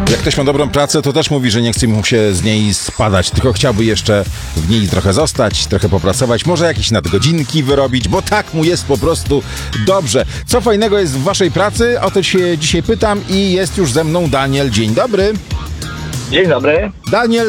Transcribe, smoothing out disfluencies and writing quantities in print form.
Jak ktoś ma dobrą pracę, to też mówi, że nie chce mu się z niej spadać, tylko chciałby jeszcze w niej trochę zostać, trochę popracować, może jakieś nadgodzinki wyrobić, bo tak mu jest po prostu dobrze. Co fajnego jest w waszej pracy? O to się dzisiaj pytam i jest już ze mną Daniel. Dzień dobry. Dzień dobry. Daniel